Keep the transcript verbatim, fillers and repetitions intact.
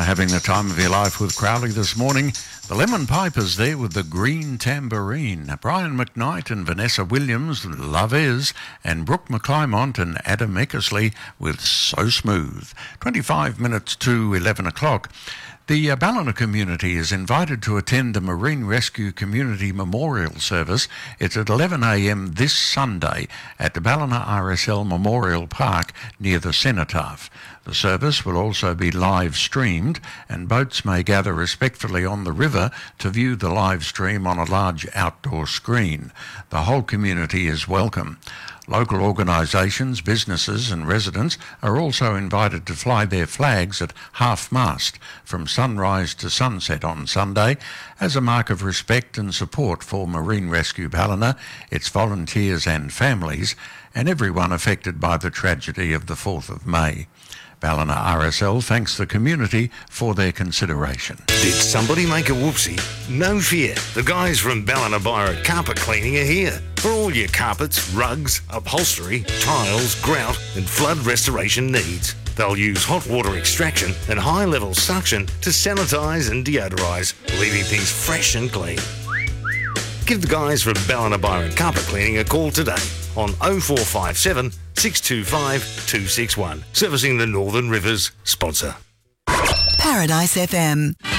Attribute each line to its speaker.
Speaker 1: having the time of your life with Crowley this morning. The Lemon Pipers there with the Green Tambourine. Brian McKnight and Vanessa Williams, Love Is, and Brooke McClymont and Adam Eckersley with So Smooth. twenty-five minutes to eleven o'clock. The uh, Ballina community is invited to attend the Marine Rescue Community Memorial Service. It's at eleven a m this Sunday at the Ballina R S L Memorial Park near the Cenotaph. The service will also be live streamed, and boats may gather respectfully on the river to view the live stream on a large outdoor screen. The whole community is welcome. Local organisations, businesses and residents are also invited to fly their flags at half-mast from sunrise to sunset on Sunday as a mark of respect and support for Marine Rescue Ballina, its volunteers and families, and everyone affected by the tragedy of the fourth of May. Ballina R S L thanks the community for their consideration.
Speaker 2: Did somebody make a whoopsie? No fear. The guys from Ballina Byron Carpet Cleaning are here. For all your carpets, rugs, upholstery, tiles, grout and flood restoration needs. They'll use hot water extraction and high-level suction to sanitise and deodorise, leaving things fresh and clean. Give the guys from Ballina Byron Carpet Cleaning a call today on oh four five seven, six two five, two six one. Servicing the Northern Rivers sponsor.
Speaker 3: Paradise F M.